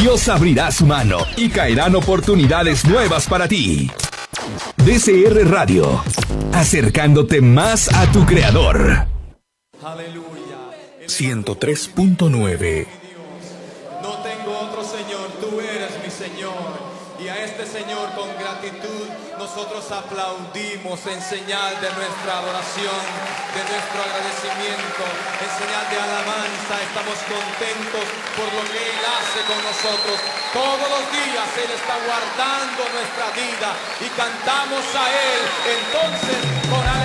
Dios abrirá su mano y caerán oportunidades nuevas para ti. DCR Radio, acercándote más a tu Creador. Aleluya. 103.9. No tengo otro Señor, tú eres mi Señor. Y a este Señor con gratitud nosotros aplaudimos en señal de nuestra adoración, de nuestro agradecimiento, en señal de alabanza. Estamos contentos por lo que Él hace con nosotros. Todos los días Él está guardando nuestra vida y cantamos a Él entonces con alegría.